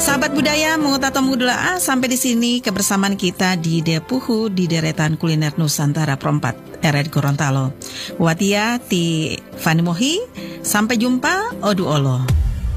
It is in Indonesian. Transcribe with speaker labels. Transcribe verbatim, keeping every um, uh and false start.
Speaker 1: Sahabat budaya, mengutato mengudula, sampai di sini kebersamaan kita di Depuhu di deretan kuliner Nusantara Perempat R R Gorontalo. Watia ti Fani Mohi, sampai jumpa, Odu Olo.